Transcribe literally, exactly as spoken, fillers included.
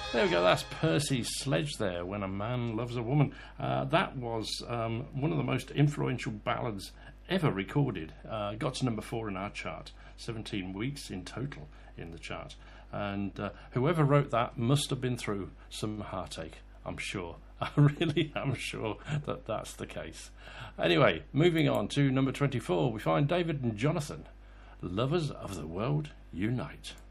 There we go, that's Percy Sledge there, When a Man Loves a Woman. Uh, that was um, one of the most influential ballads ever recorded. Uh, got to number four in our chart, seventeen weeks in total in the chart. And uh, whoever wrote that must have been through some heartache, I'm sure. I really am sure that that's the case. Anyway, moving on to number twenty-four, we find David and Jonathan, Lovers of the World Unite.